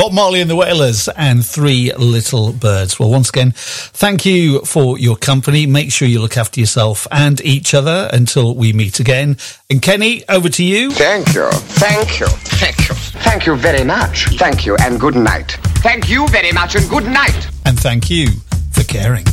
Bob Marley and the Wailers and Three Little Birds. Well, once again, thank you for your company. Make sure you look after yourself and each other until we meet again. And Kenny, over to you. Thank you. Thank you. Thank you. Thank you very much. Thank you and good night. Thank you very much and good night. And thank you for caring.